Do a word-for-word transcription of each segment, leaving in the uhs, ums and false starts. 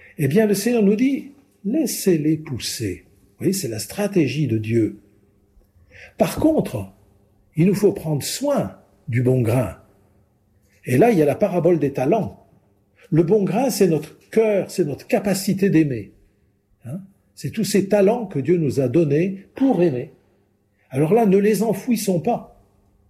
Eh bien, le Seigneur nous dit, laissez-les pousser. Vous voyez, c'est la stratégie de Dieu. Par contre, il nous faut prendre soin du bon grain. Et là, il y a la parabole des talents. Le bon grain, c'est notre cœur, c'est notre capacité d'aimer. Hein? C'est tous ces talents que Dieu nous a donnés pour aimer. Alors là, ne les enfouissons pas.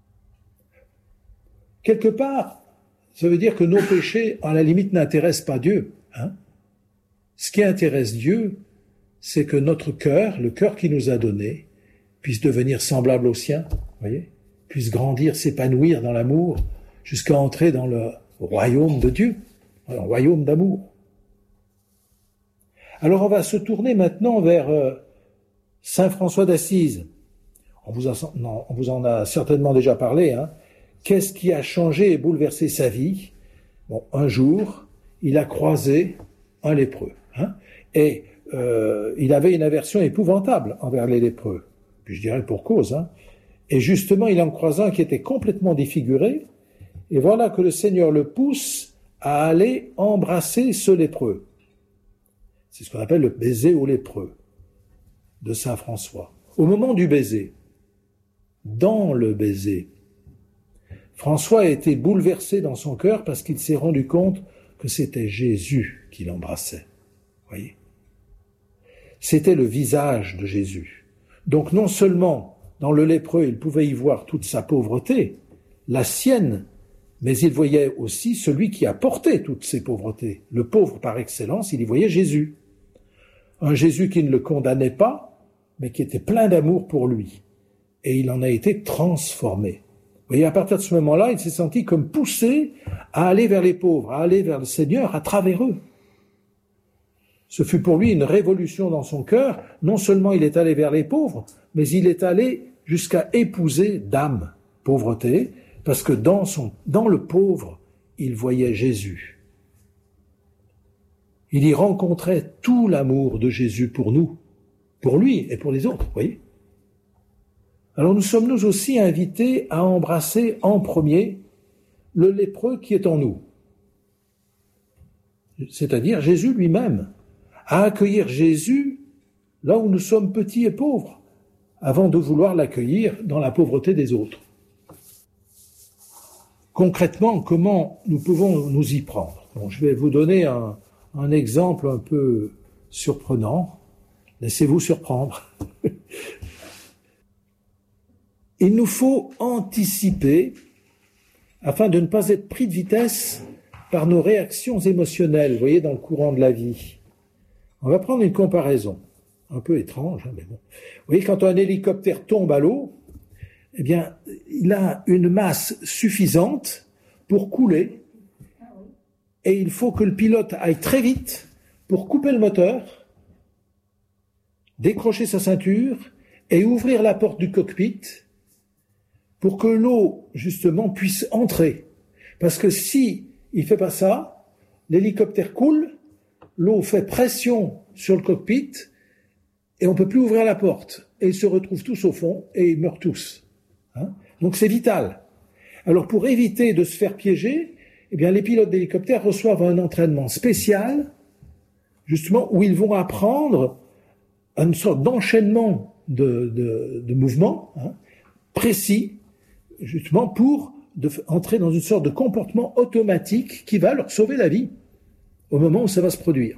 Quelque part, ça veut dire que nos péchés, à la limite, n'intéressent pas Dieu. Hein? Ce qui intéresse Dieu, c'est que notre cœur, le cœur qu'il nous a donné, puisse devenir semblable au sien, voyez, puisse grandir, s'épanouir dans l'amour, jusqu'à entrer dans le royaume de Dieu, un royaume d'amour. Alors on va se tourner maintenant vers euh, Saint François d'Assise. On vous, a, non, on vous en a certainement déjà parlé. Hein. Qu'est-ce qui a changé et bouleversé sa vie? Bon, un jour, il a croisé un lépreux. Hein, et euh, il avait une aversion épouvantable envers les lépreux. Puis je dirais pour cause. Hein. Et justement, il en croisa un qui était complètement défiguré. Et voilà que le Seigneur le pousse à aller embrasser ce lépreux. C'est ce qu'on appelle le baiser au lépreux de Saint François. Au moment du baiser, dans le baiser, François a été bouleversé dans son cœur parce qu'il s'est rendu compte que c'était Jésus qui l'embrassait. Voyez ? C'était le visage de Jésus. Donc non seulement dans le lépreux, il pouvait y voir toute sa pauvreté, la sienne, mais il voyait aussi celui qui a porté toutes ces pauvretés. Le pauvre par excellence, il y voyait Jésus. Un Jésus qui ne le condamnait pas, mais qui était plein d'amour pour lui. Et il en a été transformé. Vous voyez, à partir de ce moment-là, il s'est senti comme poussé à aller vers les pauvres, à aller vers le Seigneur à travers eux. Ce fut pour lui une révolution dans son cœur. Non seulement il est allé vers les pauvres, mais il est allé jusqu'à épouser d'âme, pauvreté, parce que dans, son, dans le pauvre, il voyait Jésus. Il y rencontrait tout l'amour de Jésus pour nous, pour lui et pour les autres, vous voyez. Alors nous sommes nous aussi invités à embrasser en premier le lépreux qui est en nous, c'est-à-dire Jésus lui-même, à accueillir Jésus là où nous sommes petits et pauvres, avant de vouloir l'accueillir dans la pauvreté des autres. Concrètement, comment nous pouvons nous y prendre? Bon, je vais vous donner un, un exemple un peu surprenant. Laissez-vous surprendre. Il nous faut anticiper afin de ne pas être pris de vitesse par nos réactions émotionnelles, vous voyez, dans le courant de la vie. On va prendre une comparaison, un peu étrange, hein, mais bon. Vous voyez, quand un hélicoptère tombe à l'eau, eh bien, il a une masse suffisante pour couler, et il faut que le pilote aille très vite pour couper le moteur, décrocher sa ceinture et ouvrir la porte du cockpit pour que l'eau, justement, puisse entrer. Parce que si il fait pas ça, l'hélicoptère coule, l'eau fait pression sur le cockpit et on peut plus ouvrir la porte. Et ils se retrouvent tous au fond et ils meurent tous. Hein? Donc c'est vital. Alors pour éviter de se faire piéger, eh bien les pilotes d'hélicoptères reçoivent un entraînement spécial, justement, où ils vont apprendre une sorte d'enchaînement de, de, de mouvements hein, précis, justement pour de, entrer dans une sorte de comportement automatique qui va leur sauver la vie au moment où ça va se produire.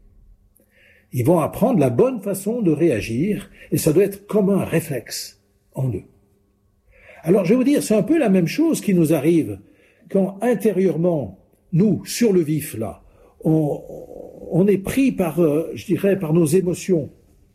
Ils vont apprendre la bonne façon de réagir et ça doit être comme un réflexe en eux. Alors je vais vous dire, c'est un peu la même chose qui nous arrive quand intérieurement, nous, sur le vif là, on, on est pris par, euh, je dirais, par nos émotions.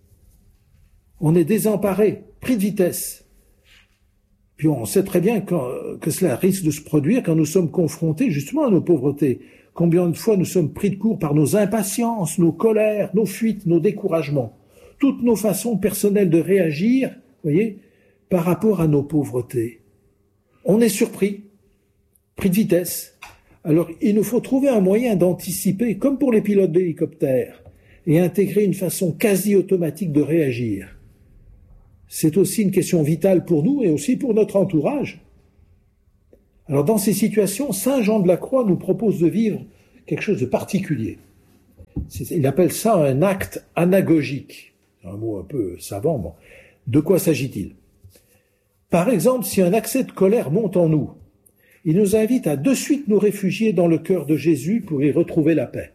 On est désemparé, pris de vitesse. Puis on sait très bien que, que cela risque de se produire quand nous sommes confrontés justement à nos pauvretés. Combien de fois nous sommes pris de court par nos impatiences, nos colères, nos fuites, nos découragements. Toutes nos façons personnelles de réagir, vous voyez, par rapport à nos pauvretés. On est surpris, pris de vitesse. Alors il nous faut trouver un moyen d'anticiper, comme pour les pilotes d'hélicoptères, et intégrer une façon quasi automatique de réagir. C'est aussi une question vitale pour nous et aussi pour notre entourage. Alors dans ces situations, saint Jean de la Croix nous propose de vivre quelque chose de particulier. C'est, il appelle ça un acte anagogique. C'est un mot un peu savant. Bon. De quoi s'agit-il? Par exemple, si un accès de colère monte en nous, il nous invite à de suite nous réfugier dans le cœur de Jésus pour y retrouver la paix.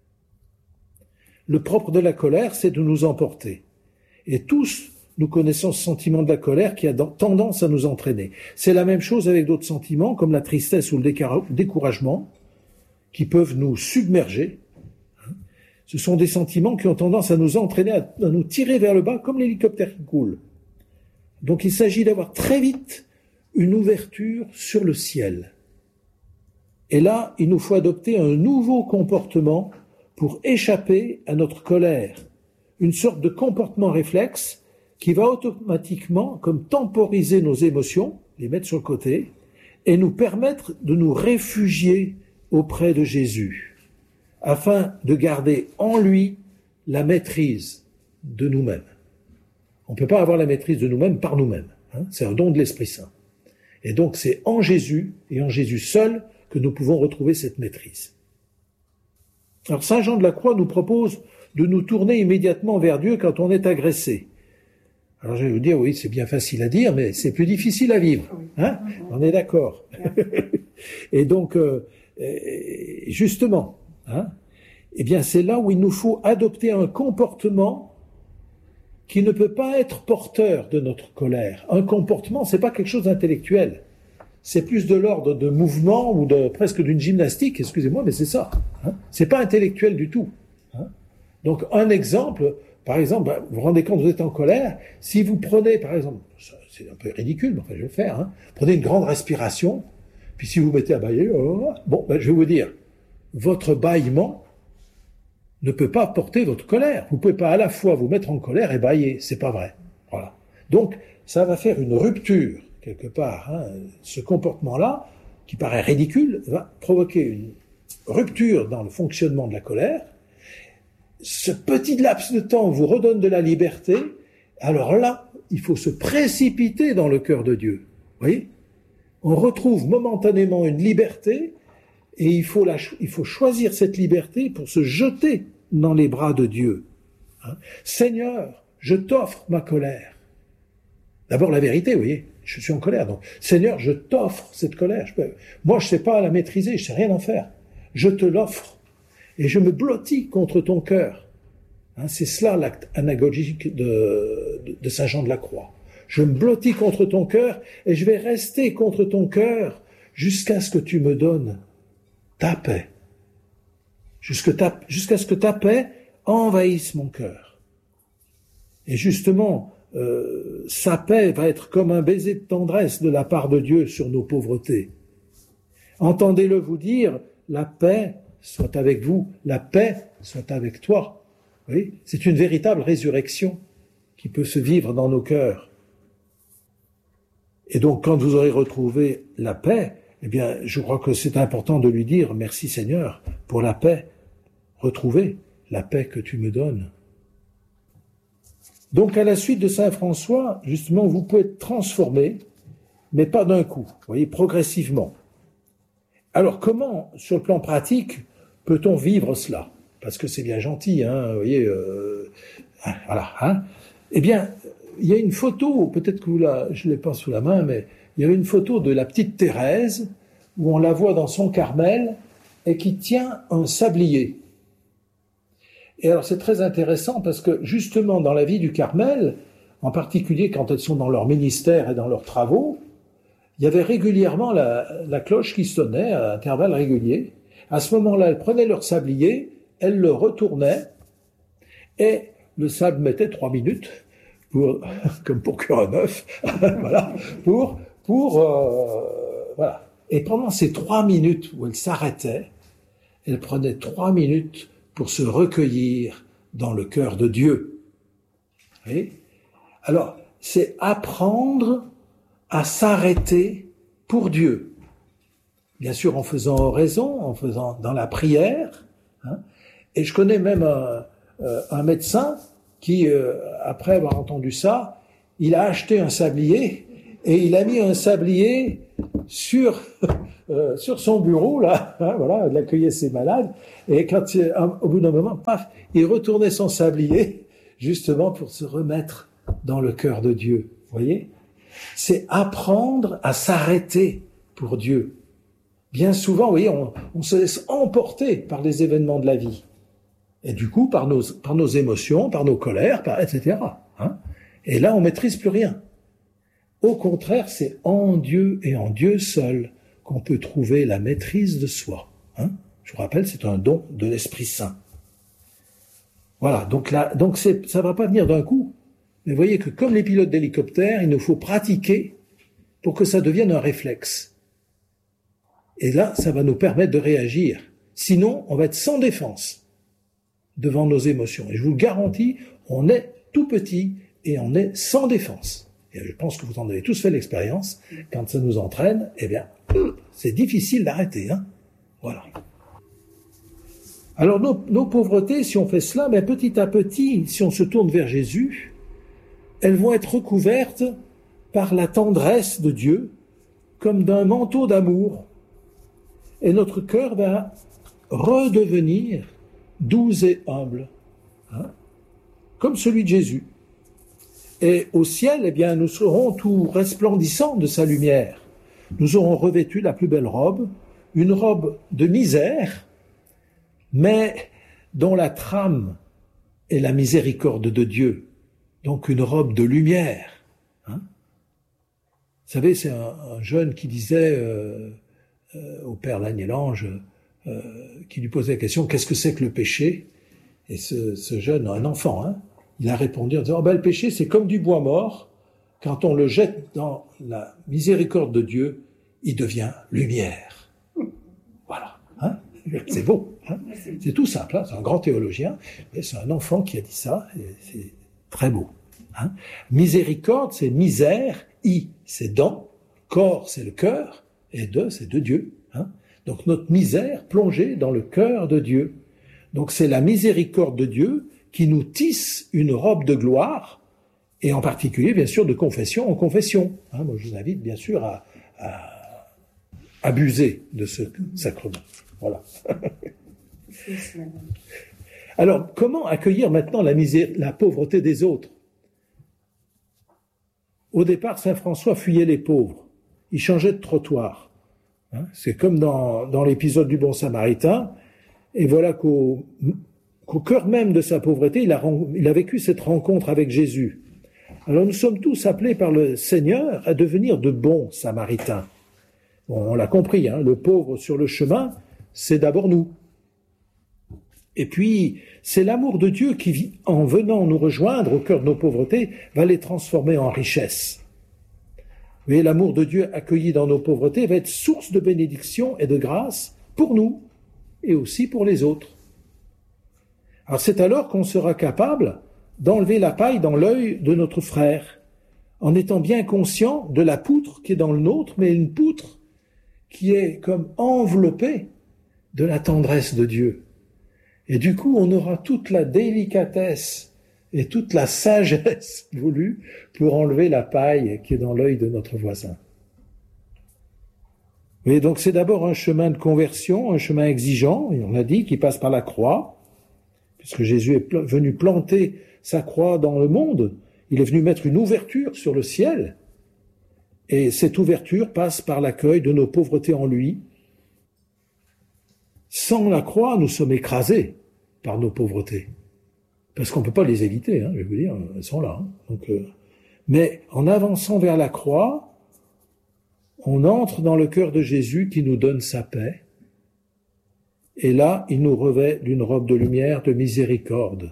Le propre de la colère, c'est de nous emporter. Et tous, nous connaissons ce sentiment de la colère qui a tendance à nous entraîner. C'est la même chose avec d'autres sentiments, comme la tristesse ou le découragement, qui peuvent nous submerger. Ce sont des sentiments qui ont tendance à nous entraîner, à nous tirer vers le bas, comme l'hélicoptère qui coule. Donc il s'agit d'avoir très vite une ouverture sur le ciel. Et là, il nous faut adopter un nouveau comportement pour échapper à notre colère, une sorte de comportement réflexe qui va automatiquement comme temporiser nos émotions, les mettre sur le côté, et nous permettre de nous réfugier auprès de Jésus, afin de garder en lui la maîtrise de nous-mêmes. On ne peut pas avoir la maîtrise de nous-mêmes par nous-mêmes, hein, c'est un don de l'Esprit Saint. Et donc c'est en Jésus, et en Jésus seul, que nous pouvons retrouver cette maîtrise. Alors Saint Jean de la Croix nous propose de nous tourner immédiatement vers Dieu quand on est agressé. Alors je vais vous dire, oui, c'est bien facile à dire, mais c'est plus difficile à vivre. Hein, on est d'accord. Et donc, euh, justement, hein, eh bien c'est là où il nous faut adopter un comportement qui ne peut pas être porteur de notre colère. Un comportement, c'est pas quelque chose d'intellectuel. C'est plus de l'ordre de mouvement ou de presque d'une gymnastique, excusez-moi, mais c'est ça. Hein, c'est pas intellectuel du tout. Hein. Donc un exemple, par exemple, vous vous rendez compte, vous êtes en colère, si vous prenez, par exemple, c'est un peu ridicule, mais enfin je vais le faire, hein, prenez une grande respiration, puis si vous mettez à bâiller, oh, bon, ben, je vais vous dire, votre bâillement ne peut pas porter votre colère. Vous pouvez pas à la fois vous mettre en colère et bâiller, c'est pas vrai. Voilà. Donc, ça va faire une rupture, quelque part. Hein. Ce comportement-là, qui paraît ridicule, va provoquer une rupture dans le fonctionnement de la colère. Ce petit laps de temps vous redonne de la liberté. Alors là, il faut se précipiter dans le cœur de Dieu. Vous voyez ? On retrouve momentanément une liberté, et il faut, la, il faut choisir cette liberté pour se jeter dans les bras de Dieu. Hein. Seigneur, je t'offre ma colère. D'abord la vérité, vous voyez, je suis en colère. Donc, Seigneur, je t'offre cette colère. Je peux, moi, je ne sais pas la maîtriser, je ne sais rien en faire. Je te l'offre. Et je me blottis contre ton cœur. Hein, c'est cela l'acte anagogique de, de, de Saint Jean de la Croix. Je me blottis contre ton cœur et je vais rester contre ton cœur jusqu'à ce que tu me donnes ta paix. Jusqu'à, ta, jusqu'à ce que ta paix envahisse mon cœur. Et justement, euh, sa paix va être comme un baiser de tendresse de la part de Dieu sur nos pauvretés. Entendez-le vous dire, la paix soit avec vous, la paix soit avec toi. Oui, c'est une véritable résurrection qui peut se vivre dans nos cœurs. Et donc, quand vous aurez retrouvé la paix, eh bien, je crois que c'est important de lui dire « Merci Seigneur pour la paix, retrouvée, la paix que tu me donnes. » Donc, à la suite de Saint François, justement, vous pouvez être transformé, mais pas d'un coup, vous voyez, progressivement. Alors, comment, sur le plan pratique, peut-on vivre cela ? Parce que c'est bien gentil, hein, vous voyez, euh, voilà, hein. Eh bien, il y a une photo, peut-être que vous la, je ne l'ai pas sous la main, mais il y a une photo de la petite Thérèse, où on la voit dans son Carmel, et qui tient un sablier. Et alors c'est très intéressant, parce que justement dans la vie du Carmel, en particulier quand elles sont dans leur ministère et dans leurs travaux, il y avait régulièrement la, la cloche qui sonnait à intervalles réguliers. À ce moment-là, elles prenaient leur sablier, elles le retournaient, et le sable mettait trois minutes, pour, comme pour cuire un œuf, voilà, pour, pour, euh, voilà. Et pendant ces trois minutes où elle s'arrêtait, elle prenait trois minutes pour se recueillir dans le cœur de Dieu. Vous voyez ? Alors, c'est apprendre à s'arrêter pour Dieu. Bien sûr, en faisant oraison, en faisant dans la prière. Hein. Et je connais même un, un médecin qui, euh, après avoir entendu ça, il a acheté un sablier et il a mis un sablier sur euh, sur son bureau là, hein, voilà, il accueillait ses malades, et quand euh, au bout d'un moment, paf, il retournait son sablier justement pour se remettre dans le cœur de Dieu. Vous voyez, c'est apprendre à s'arrêter pour Dieu. Bien souvent, vous voyez, on, on se laisse emporter par les événements de la vie, et du coup par nos par nos émotions, par nos colères, par et cetera. Hein, et là, on maîtrise plus rien. Au contraire, c'est en Dieu et en Dieu seul qu'on peut trouver la maîtrise de soi. Hein, je vous rappelle, c'est un don de l'Esprit Saint. Voilà, donc là, donc c'est, ça va pas venir d'un coup. Mais vous voyez que comme les pilotes d'hélicoptère, il nous faut pratiquer pour que ça devienne un réflexe. Et là, ça va nous permettre de réagir. Sinon, on va être sans défense devant nos émotions. Et je vous le garantis, on est tout petit et on est sans défense. Et je pense que vous en avez tous fait l'expérience. Quand ça nous entraîne, eh bien, c'est difficile d'arrêter. Hein, voilà. Alors nos, nos pauvretés, si on fait cela, ben petit à petit, si on se tourne vers Jésus, elles vont être recouvertes par la tendresse de Dieu, comme d'un manteau d'amour. Et notre cœur va redevenir doux et humble, hein, comme celui de Jésus. Et au ciel, eh bien, nous serons tout resplendissants de sa lumière. Nous aurons revêtu la plus belle robe, une robe de misère, mais dont la trame est la miséricorde de Dieu. Donc une robe de lumière. Hein, vous savez, c'est un, un jeune qui disait euh, euh, au père Daniel-Ange, euh, qui lui posait la question, qu'est-ce que c'est que le péché? Et ce, ce jeune, un enfant, hein, il a répondu en disant, oh ben, le péché, c'est comme du bois mort. Quand on le jette dans la miséricorde de Dieu, il devient lumière. Voilà. Hein, c'est beau. Hein, c'est tout simple. Hein, c'est un grand théologien. Mais c'est un enfant qui a dit ça. Et c'est très beau. Hein. Miséricorde, c'est misère. I, c'est dans. Corps, c'est le cœur. Et de, c'est de Dieu. Hein. Donc notre misère plongée dans le cœur de Dieu. Donc c'est la miséricorde de Dieu qui nous tisse une robe de gloire, et en particulier, bien sûr, de confession en confession. Hein, moi, je vous invite, bien sûr, à, à abuser de ce sacrement. Voilà. Alors, comment accueillir maintenant la misère, la pauvreté des autres? Au départ, saint François fuyait les pauvres. Il changeait de trottoir. Hein, c'est comme dans, dans l'épisode du Bon Samaritain. Et voilà qu'au qu'au cœur même de sa pauvreté, il a, il a vécu cette rencontre avec Jésus. Alors nous sommes tous appelés par le Seigneur à devenir de bons Samaritains. Bon, on l'a compris, hein, le pauvre sur le chemin, c'est d'abord nous. Et puis, c'est l'amour de Dieu qui, en venant nous rejoindre au cœur de nos pauvretés, va les transformer en richesse. Mais l'amour de Dieu accueilli dans nos pauvretés va être source de bénédiction et de grâce pour nous et aussi pour les autres. Alors c'est alors qu'on sera capable d'enlever la paille dans l'œil de notre frère, en étant bien conscient de la poutre qui est dans le nôtre, mais une poutre qui est comme enveloppée de la tendresse de Dieu. Et du coup, on aura toute la délicatesse et toute la sagesse voulue pour enlever la paille qui est dans l'œil de notre voisin. Et donc c'est d'abord un chemin de conversion, un chemin exigeant, et on l'a dit, qui passe par la croix, puisque Jésus est venu planter sa croix dans le monde, il est venu mettre une ouverture sur le ciel, et cette ouverture passe par l'accueil de nos pauvretés en lui. Sans la croix, nous sommes écrasés par nos pauvretés, parce qu'on ne peut pas les éviter, hein, je vais vous dire, elles sont là. Hein, donc, euh, mais en avançant vers la croix, on entre dans le cœur de Jésus qui nous donne sa paix, et là, il nous revêt d'une robe de lumière, de miséricorde.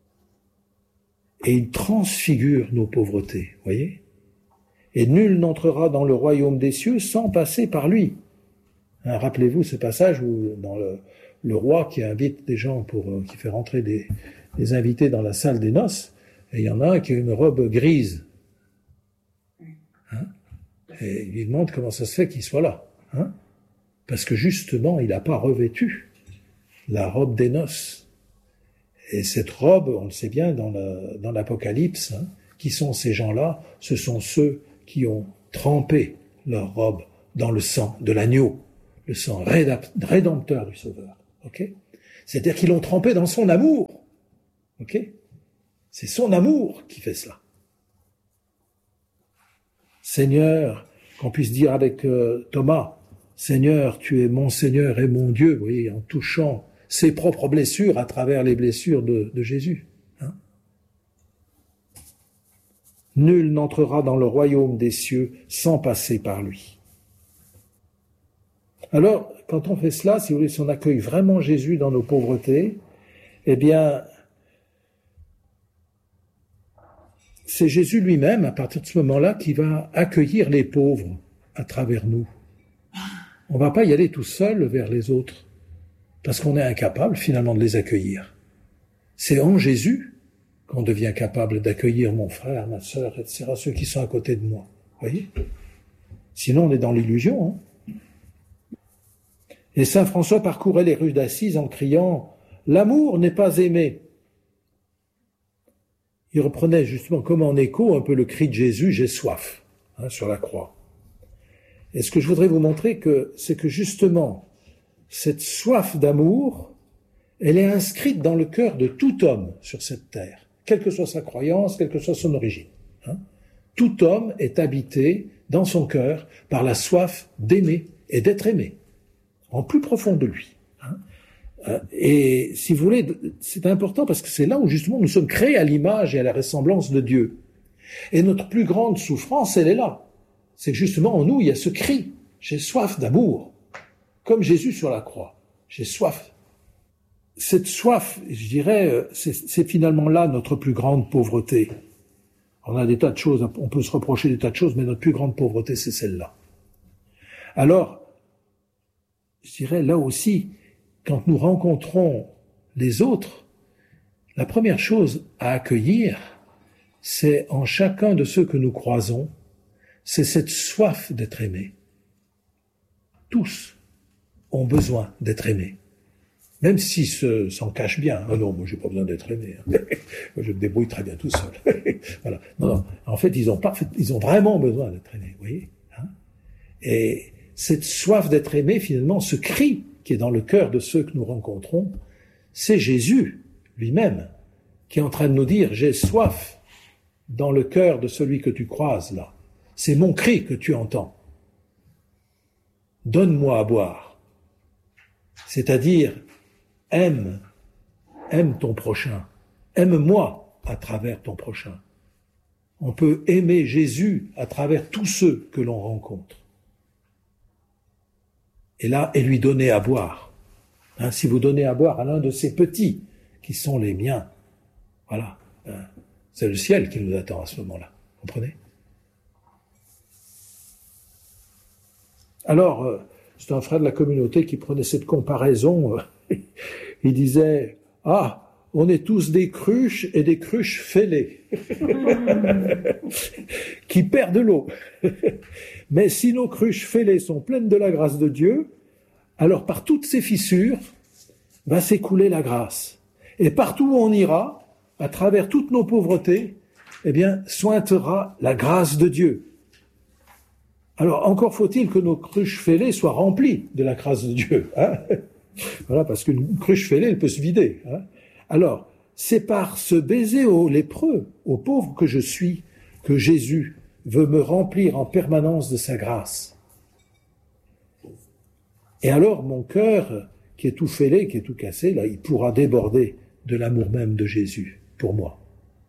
Et il transfigure nos pauvretés, voyez ? Et nul n'entrera dans le royaume des cieux sans passer par lui. Hein, rappelez-vous ce passage où, dans le, le roi qui invite des gens pour, euh, qui fait rentrer des, des invités dans la salle des noces, et il y en a un qui a une robe grise. Hein ? Et il lui demande comment ça se fait qu'il soit là. Hein ? Parce que justement, il n'a pas revêtu la robe des noces. Et cette robe, on le sait bien dans, la, dans l'Apocalypse, hein, qui sont ces gens-là? Ce sont ceux qui ont trempé leur robe dans le sang de l'agneau, le sang rédempteur du Sauveur. Okay? C'est-à-dire qu'ils l'ont trempé dans son amour. Okay? C'est son amour qui fait cela. Seigneur, qu'on puisse dire avec euh, Thomas, Seigneur, tu es mon Seigneur et mon Dieu, vous voyez, en touchant ses propres blessures à travers les blessures de, de Jésus. Hein? Nul n'entrera dans le royaume des cieux sans passer par lui. Alors, quand on fait cela, si vous voulez, si on accueille vraiment Jésus dans nos pauvretés, eh bien, c'est Jésus lui-même, à partir de ce moment-là, qui va accueillir les pauvres à travers nous. On ne va pas y aller tout seul vers les autres, parce qu'on est incapable, finalement, de les accueillir. C'est en Jésus qu'on devient capable d'accueillir mon frère, ma sœur, et cetera, ceux qui sont à côté de moi. Vous voyez ? Sinon, on est dans l'illusion, hein. Et saint François parcourait les rues d'Assise en criant « L'amour n'est pas aimé ». Il reprenait justement comme en écho un peu le cri de Jésus « J'ai soif hein, » sur la croix. Et ce que je voudrais vous montrer, que, c'est que justement, cette soif d'amour, elle est inscrite dans le cœur de tout homme sur cette terre, quelle que soit sa croyance, quelle que soit son origine. Hein. Tout homme est habité dans son cœur par la soif d'aimer et d'être aimé, en plus profond de lui. Hein. Et si vous voulez, c'est important parce que c'est là où justement nous sommes créés à l'image et à la ressemblance de Dieu. Et notre plus grande souffrance, elle est là. C'est que justement en nous, il y a ce cri. J'ai soif d'amour. Comme Jésus sur la croix. J'ai soif. Cette soif, je dirais, c'est, c'est finalement là notre plus grande pauvreté. On a des tas de choses, on peut se reprocher des tas de choses, mais notre plus grande pauvreté, c'est celle-là. Alors, je dirais là aussi, quand nous rencontrons les autres, la première chose à accueillir, c'est en chacun de ceux que nous croisons, c'est cette soif d'être aimé. Tous ont besoin d'être aimés. Même s'ils se, s'en cachent bien. Ah non, moi j'ai pas besoin d'être aimé. Hein. Moi, je me débrouille très bien tout seul. Voilà. Non, non. En fait, ils ont parfait, ils ont vraiment besoin d'être aimés. Vous voyez, hein. Et cette soif d'être aimé, finalement, ce cri qui est dans le cœur de ceux que nous rencontrons, c'est Jésus lui-même qui est en train de nous dire « J'ai soif dans le cœur de celui que tu croises là. C'est mon cri que tu entends. Donne-moi à boire. » C'est-à-dire, aime, aime ton prochain. Aime-moi à travers ton prochain. On peut aimer Jésus à travers tous ceux que l'on rencontre. Et là, et lui donner à boire. Hein, si vous donnez à boire à l'un de ces petits, qui sont les miens, voilà, hein, c'est le ciel qui nous attend à ce moment-là. Comprenez ? Alors, euh, c'est un frère de la communauté qui prenait cette comparaison. Euh, il disait, « Ah, on est tous des cruches et des cruches fêlées, qui perdent l'eau. Mais si nos cruches fêlées sont pleines de la grâce de Dieu, alors par toutes ces fissures va s'écouler la grâce. Et partout où on ira, à travers toutes nos pauvretés, eh bien, sointera la grâce de Dieu. Alors, encore faut-il que nos cruches fêlées soient remplies de la grâce de Dieu. Hein. Voilà, parce qu'une cruche fêlée, elle peut se vider. Hein. Alors, c'est par ce baiser au lépreux, au pauvre que je suis, que Jésus veut me remplir en permanence de sa grâce. Et alors, mon cœur, qui est tout fêlé, qui est tout cassé, là, il pourra déborder de l'amour même de Jésus, pour moi. Voyez ?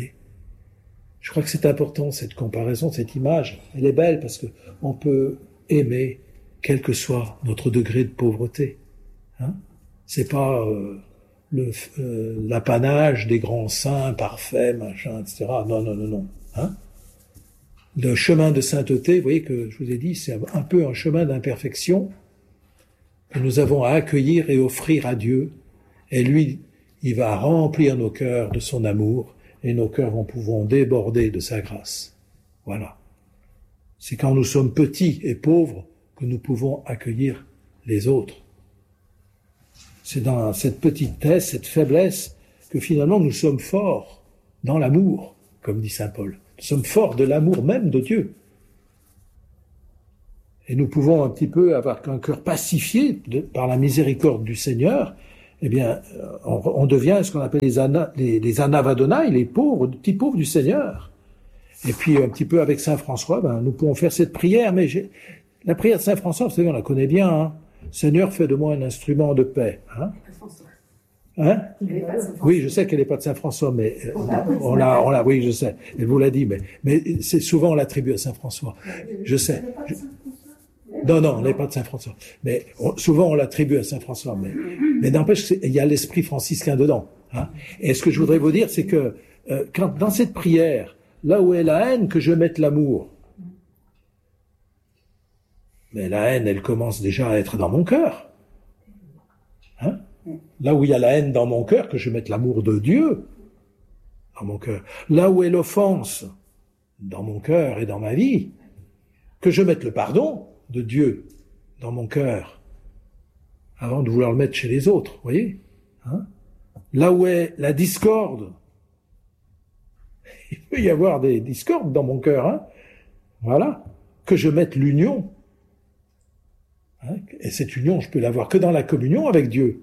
Je crois que c'est important, cette comparaison, cette image. Elle est belle parce que on peut aimer, quel que soit notre degré de pauvreté. Hein ? C'est pas euh, le, euh, l'apanage des grands saints parfaits, machin, et cetera. Non, non, non, non. Hein ? Le chemin de sainteté, vous voyez que je vous ai dit, c'est un peu un chemin d'imperfection que nous avons à accueillir et offrir à Dieu. Et lui, il va remplir nos cœurs de son amour et nos cœurs vont pouvoir déborder de sa grâce. Voilà. C'est quand nous sommes petits et pauvres que nous pouvons accueillir les autres. C'est dans cette petitesse, cette faiblesse, que finalement nous sommes forts dans l'amour, comme dit saint Paul. Nous sommes forts de l'amour même de Dieu. et nous pouvons un petit peu avoir un cœur pacifié de, par la miséricorde du Seigneur, eh bien, on, on devient ce qu'on appelle les, ana, les, les anavadonai, les pauvres, les petits pauvres du Seigneur. Et puis, un petit peu avec Saint François, ben, nous pouvons faire cette prière, mais j'ai, la prière de Saint François, vous savez, on la connaît bien, hein. Seigneur, fais de moi un instrument de paix, hein. Hein? Oui, je sais qu'elle n'est pas de Saint François, mais euh, on l'a, on l'a, oui, je sais. Elle vous l'a dit, mais, mais c'est souvent on l'attribue à Saint François. Je sais. Je, non, non, on n'est pas de Saint François. Mais on, souvent on l'attribue à Saint François, mais, mais n'empêche qu'il y a l'esprit franciscain dedans. Hein? Et ce que je voudrais vous dire, c'est que euh, quand dans cette prière, là où est la haine, que je mette l'amour. Mais la haine, elle commence déjà à être dans mon cœur. Hein? Là où il y a la haine dans mon cœur, que je mette l'amour de Dieu dans mon cœur. Là où est l'offense dans mon cœur et dans ma vie, que je mette le pardon de Dieu dans mon cœur avant de vouloir le mettre chez les autres, vous voyez, hein? Là où est la discorde, il peut y avoir des discordes dans mon cœur, hein? Voilà, que je mette l'union, hein? Et cette union, je peux l'avoir que dans la communion avec Dieu.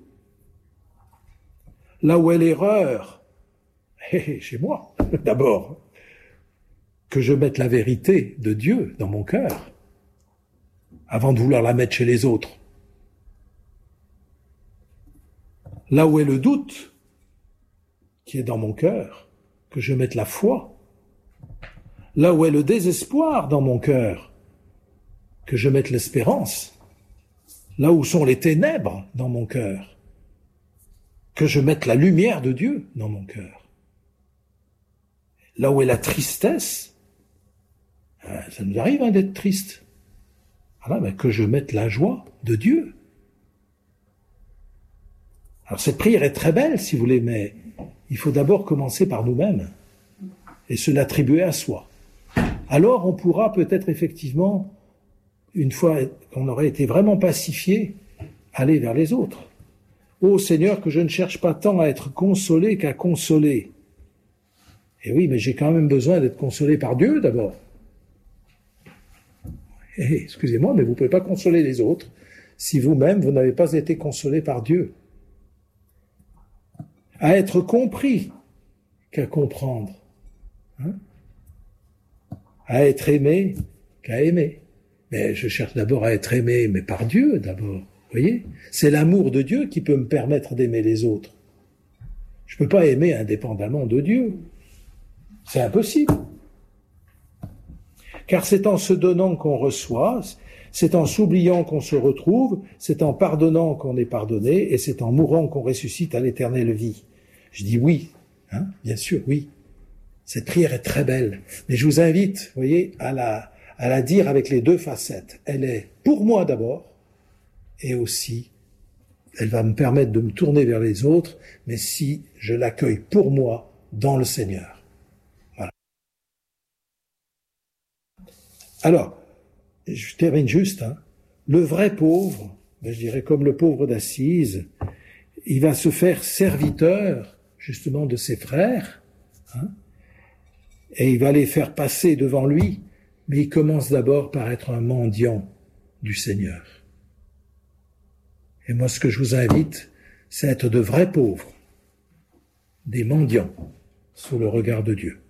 Là où est l'erreur, chez moi, d'abord, que je mette la vérité de Dieu dans mon cœur, avant de vouloir la mettre chez les autres. Là où est le doute, qui est dans mon cœur, que je mette la foi. Là où est le désespoir dans mon cœur, que je mette l'espérance. Là où sont les ténèbres dans mon cœur, que je mette la lumière de Dieu dans mon cœur. Là où est la tristesse, ça nous arrive hein, d'être triste. Voilà, ben, que je mette la joie de Dieu. Alors cette prière est très belle, si vous voulez, mais il faut d'abord commencer par nous-mêmes et se l'attribuer à soi. Alors on pourra peut-être effectivement, une fois qu'on aurait été vraiment pacifié, aller vers les autres. Ô Seigneur, que je ne cherche pas tant à être consolé qu'à consoler. Et oui, mais j'ai quand même besoin d'être consolé par Dieu d'abord. Eh, excusez-moi, mais vous ne pouvez pas consoler les autres si vous-même, vous n'avez pas été consolé par Dieu. À être compris qu'à comprendre. Hein? À être aimé qu'à aimer. Mais je cherche d'abord à être aimé, mais par Dieu d'abord. Vous voyez, c'est l'amour de Dieu qui peut me permettre d'aimer les autres. Je ne peux pas aimer indépendamment de Dieu. C'est impossible. Car c'est en se donnant qu'on reçoit, c'est en s'oubliant qu'on se retrouve, c'est en pardonnant qu'on est pardonné, et c'est en mourant qu'on ressuscite à l'éternelle vie. Je dis oui, hein, bien sûr, oui. Cette prière est très belle. Mais je vous invite, vous voyez, à la, à la dire avec les deux facettes. Elle est pour moi d'abord, et aussi, elle va me permettre de me tourner vers les autres, mais si je l'accueille pour moi dans le Seigneur. Voilà. Alors, je termine juste, hein. Le vrai pauvre, je dirais comme le pauvre d'Assise, il va se faire serviteur, justement, de ses frères, hein, et il va les faire passer devant lui, mais il commence d'abord par être un mendiant du Seigneur. Et moi, ce que je vous invite, c'est être de vrais pauvres, des mendiants, sous le regard de Dieu.